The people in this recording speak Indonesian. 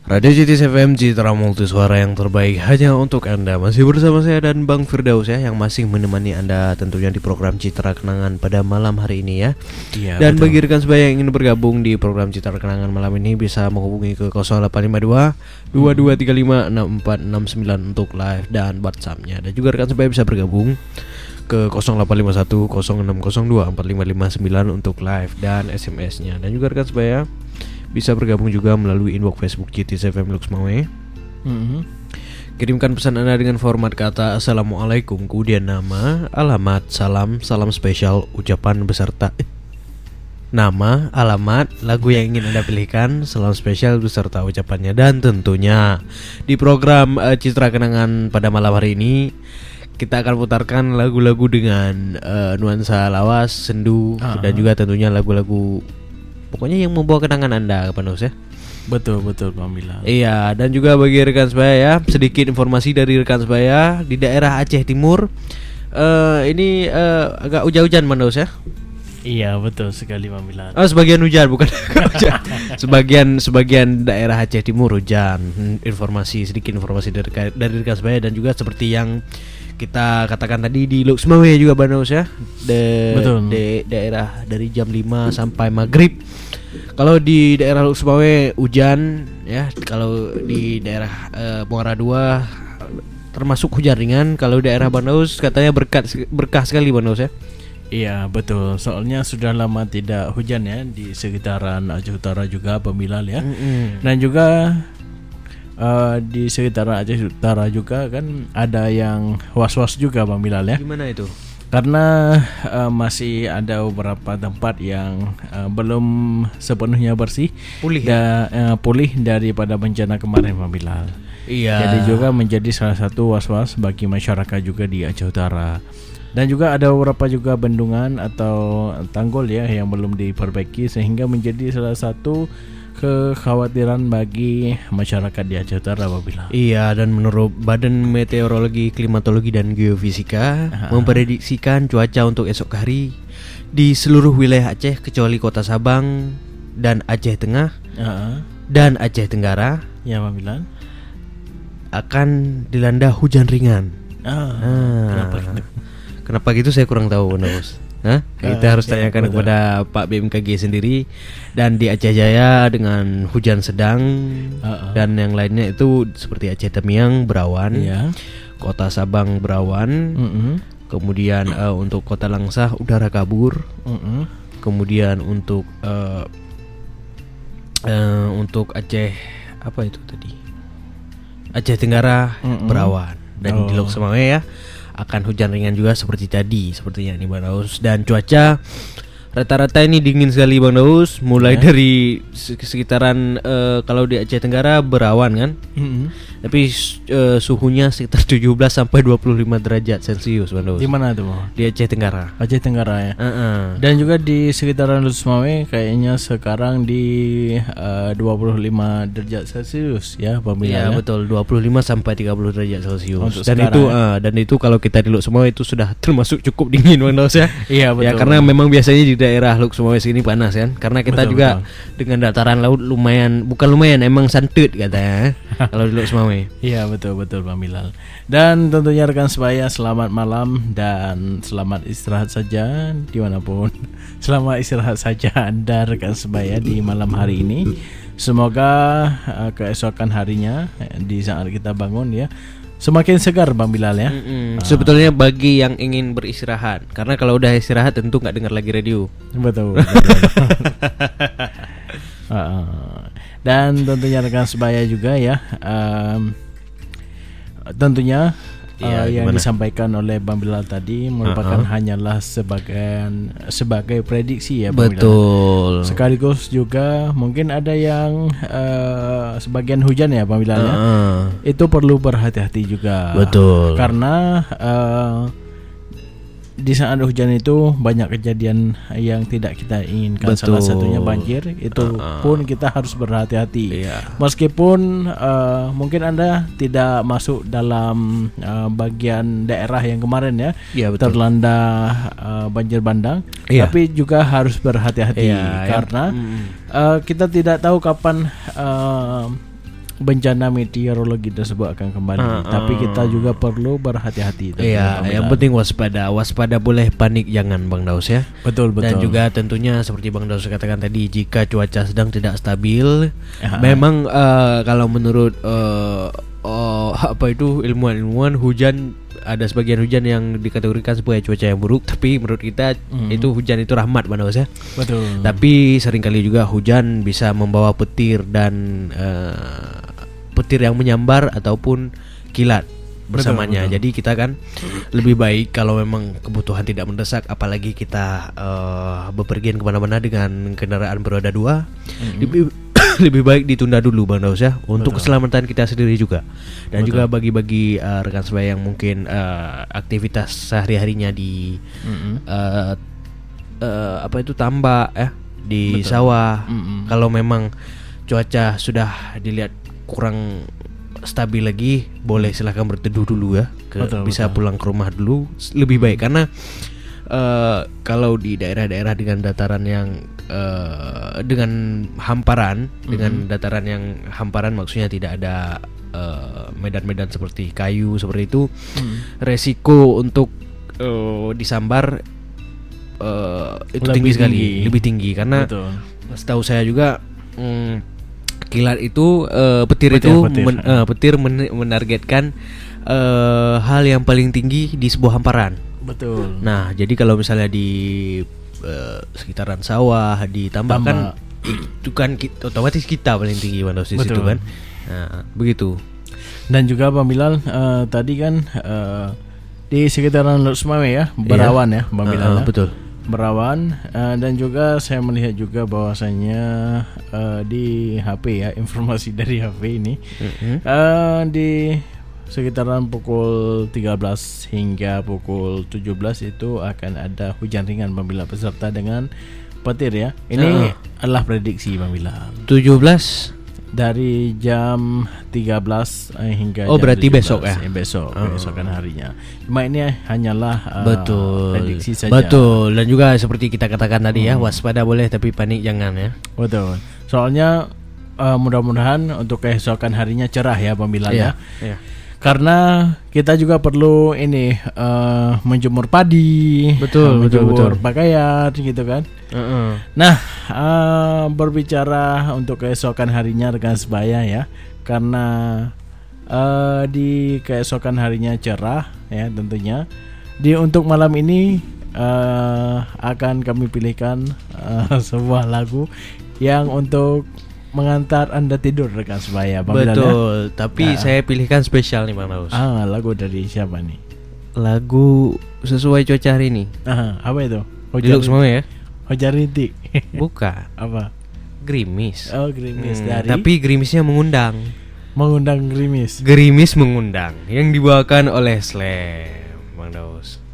Radio Citis FM, Citra Multisuara yang terbaik hanya untuk Anda. Masih bersama saya dan Bang Firdaus ya, yang masih menemani Anda tentunya di program Citra Kenangan pada malam hari ini ya. Iya, dan betul. bagi rekan sebaya yang ingin bergabung di program Citra Kenangan malam ini bisa menghubungi ke 0852 2235 6469 untuk live dan WhatsApp-nya. Dan juga rekan sebaya bisa bergabung ke 0851 0602 4559 untuk live dan SMS-nya. Dan juga rekan sebaya bisa bergabung juga melalui inbox Facebook Citis FM Lux Mawe. Kirimkan pesan Anda dengan format kata Assalamualaikum, kemudian nama, alamat, salam spesial, ucapan beserta nama, alamat, lagu yang ingin Anda pilihkan, salam spesial beserta ucapannya. Dan tentunya di program Citra Kenangan pada malam hari ini kita akan putarkan lagu-lagu dengan nuansa lawas, sendu, dan juga tentunya lagu-lagu pokoknya yang membawa kenangan Anda, Panus ya. Betul Bang Bilal. Iya, dan juga bagi rekan sebaya ya, sedikit informasi dari rekan sebaya di daerah Aceh Timur. Ini agak hujan-hujan, Panus ya. Iya, betul sekali Bang Bilal. Oh, sebagian hujan bukan hujan. Sebagian daerah Aceh Timur hujan. Sedikit informasi dari rekan sebaya, dan juga seperti yang kita katakan tadi di Lux Mawe juga Banus ya. Betul. Di daerah dari jam 5 sampai maghrib. Kalau di daerah Lux Mawe hujan ya. Kalau di daerah Muara II termasuk hujan ringan. Kalau daerah Banus katanya berkah sekali Banus ya. Iya, betul. Soalnya sudah lama tidak hujan ya di sekitaran Aceh Utara juga Bang Bilal ya. Dan juga di sekitaran Aceh Utara juga kan ada yang was-was juga Bang Bilal ya. Gimana itu? Karena masih ada beberapa tempat yang belum sepenuhnya bersih, pulih daripada bencana kemarin Bang Bilal. Iya. Jadi juga menjadi salah satu was-was bagi masyarakat juga di Aceh Utara. Dan juga ada beberapa juga bendungan atau tanggul ya yang belum diperbaiki, sehingga menjadi salah satu kekhawatiran bagi masyarakat di Aceh Utara apabila. Iya, dan menurut Badan Meteorologi, Klimatologi dan Geofisika memprediksikan cuaca untuk esok hari di seluruh wilayah Aceh kecuali Kota Sabang dan Aceh Tengah dan Aceh Tenggara ya apabila akan dilanda hujan ringan. Kenapa gitu saya kurang tahu, Bos. Kita harus tanyakan kepada Pak BMKG sendiri. Dan di Aceh Jaya dengan hujan sedang, dan yang lainnya itu seperti Aceh Temiang berawan, Kota Sabang berawan, kemudian untuk Kota Langsah udara kabur, kemudian untuk Aceh apa itu tadi, Aceh Tenggara berawan, dan di Lok Semawe ya akan hujan ringan juga seperti tadi, sepertinya nih Bang Daus. Dan cuaca rata-rata ini dingin sekali Bang Daus, mulai dari sekitaran kalau di Aceh Tenggara berawan kan, tapi suhunya sekitar 17 sampai 25 derajat Celcius Bang Daus. Di mana tuh Bang? Di Aceh Tenggara. Aceh Tenggara ya. Dan juga di sekitaran Lux Mawe kayaknya sekarang di 25 derajat Celcius ya Bang Bilal. Iya betul, 25 sampai 30 derajat Celcius. Dan sekarang, itu kalau kita di Lux Mawe itu sudah termasuk cukup dingin Bang Daus ya. Iya betul. Ya karena memang biasanya di daerah Lux Mawe sini panas kan, karena kita juga dengan dataran laut emang santut katanya kalau di Lux Mawe. Iya betul Bang Bilal. Dan tentunya rekan sebaya, selamat malam dan selamat istirahat saja dimanapun. Selamat istirahat saja Anda rekan sebaya di malam hari ini. Semoga keesokan harinya di saat kita bangun ya semakin segar Bang Bilal ya. Sebetulnya bagi yang ingin beristirahat, karena kalau udah istirahat tentu nggak dengar lagi radio. Betul. Dan tentunya rekan sebaya juga ya, tentunya yang disampaikan oleh Bang Bilal tadi merupakan hanyalah sebagai prediksi ya Bang Bilal. Sekaligus juga mungkin ada yang sebagian hujan ya Bang Bilal ya. Itu perlu berhati-hati juga. Betul. Karena di saat hujan itu banyak kejadian yang tidak kita inginkan. Salah satunya banjir. Itu pun kita harus berhati-hati. Meskipun mungkin Anda tidak masuk dalam bagian daerah yang kemarin ya terlanda banjir bandang, tapi juga harus berhati-hati karena kita tidak tahu kapan bencana meteorologi tersebut akan kembali. Tapi kita juga perlu berhati-hati. Iya, yang penting waspada. Waspada boleh, panik jangan, Bang Daus ya. Betul. Dan juga tentunya seperti Bang Daus katakan tadi, jika cuaca sedang tidak stabil, memang kalau menurut ilmuwan hujan, ada sebagian hujan yang dikategorikan sebagai cuaca yang buruk, tapi menurut kita itu hujan itu rahmat, Bang Daus ya. Betul. Tapi seringkali juga hujan bisa membawa petir dan petir yang menyambar ataupun kilat bersamanya. Betul. Jadi kita kan lebih baik kalau memang kebutuhan tidak mendesak, apalagi kita bepergian kemana-mana dengan kendaraan beroda 2, lebih baik ditunda dulu, Bang Daus ya, untuk keselamatan kita sendiri juga, dan juga bagi rekan sebaya yang mungkin aktivitas sehari-harinya di tambak ya, di sawah. Kalau memang cuaca sudah dilihat kurang stabil lagi, boleh silahkan berteduh dulu ya, bisa pulang ke rumah dulu lebih baik, karena kalau di daerah-daerah dengan dataran yang dengan hamparan, dengan dataran yang hamparan, maksudnya tidak ada medan-medan seperti kayu seperti itu, resiko untuk disambar itu tinggi sekali, lebih tinggi, karena setahu saya juga kilat itu petir menargetkan hal yang paling tinggi di sebuah hamparan. Betul. Nah, jadi kalau misalnya di sekitaran sawah, di tambak kan itu kan otomatis kita paling tinggi Bang Daus di situ kan. Nah, begitu. Dan juga Bang Bilal tadi kan di sekitaran Lok Sumawe ya, berawan ya Bang Bilal. Betul. Berawan, dan juga saya melihat juga bahwasanya di HP ya, informasi dari HP ini di sekitaran pukul 13 hingga pukul 17 itu akan ada hujan ringan Bang Bilal beserta dengan petir ya. Ini adalah prediksi Bang Bilal. 17 dari jam 13 hingga jam berarti 17. Besok ya? Besokan harinya. Cuma ini hanyalah prediksi saja. Betul. Dan juga seperti kita katakan tadi ya, waspada boleh tapi panik jangan ya. Betul. Soalnya mudah-mudahan untuk keesokan harinya cerah ya Bang Bilal ya. Karena kita juga perlu ini menjemur padi, menjemur pakaian gitu kan. Nah, berbicara untuk keesokan harinya rekan sebaya ya, karena di keesokan harinya cerah ya tentunya. Untuk malam ini akan kami pilihkan sebuah lagu yang untuk mengantar Anda tidur rekan sebaya. Betul, tapi saya pilihkan spesial nih Bang Daus. Lagu dari siapa nih? Lagu sesuai cuaca hari ini. Apa itu? Hujan semua ya? Hujan rintik. Bukan. Apa? Gerimis. Gerimis dari. Tapi gerimisnya mengundang gerimis. Gerimis mengundang yang dibawakan oleh Slam Bang Daus.